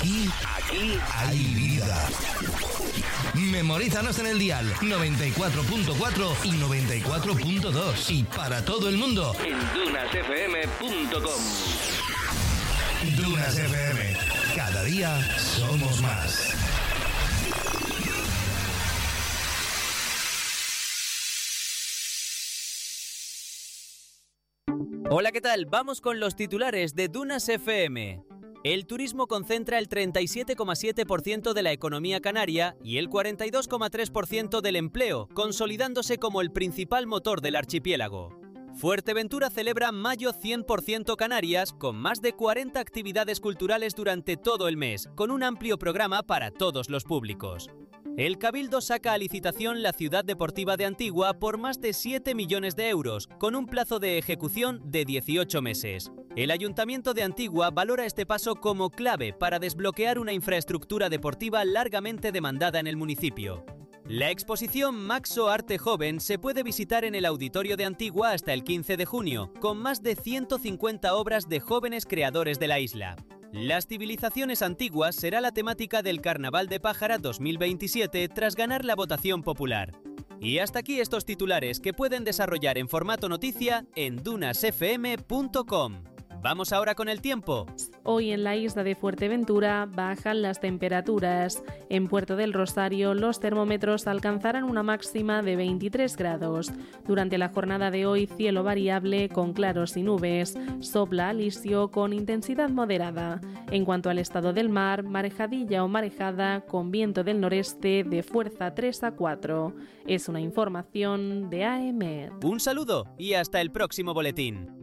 Aquí hay vida. Memorízanos en el dial 94.4 y 94.2 y para todo el mundo en dunasfm.com. Dunas FM. Cada día somos más. Hola, ¿qué tal? Vamos con los titulares de Dunas FM. El turismo concentra el 37,7% de la economía canaria y el 42,3% del empleo, consolidándose como el principal motor del archipiélago. Fuerteventura celebra Mayo 100% Canarias con más de 40 actividades culturales durante todo el mes, con un amplio programa para todos los públicos. El Cabildo saca a licitación la Ciudad Deportiva de Antigua por más de 7 millones de euros, con un plazo de ejecución de 18 meses. El Ayuntamiento de Antigua valora este paso como clave para desbloquear una infraestructura deportiva largamente demandada en el municipio. La exposición Maxo Arte Joven se puede visitar en el Auditorio de Antigua hasta el 15 de junio, con más de 150 obras de jóvenes creadores de la isla. Las civilizaciones antiguas será la temática del Carnaval de Pájara 2027 tras ganar la votación popular. Y hasta aquí estos titulares que pueden desarrollar en formato noticia en dunasfm.com. Vamos ahora con el tiempo. Hoy en la isla de Fuerteventura bajan las temperaturas. En Puerto del Rosario los termómetros alcanzarán una máxima de 23 grados. Durante la jornada de hoy cielo variable con claros y nubes. Sopla alisio con intensidad moderada. En cuanto al estado del mar, marejadilla o marejada con viento del noreste de fuerza 3 a 4. Es una información de AM. Un saludo y hasta el próximo boletín.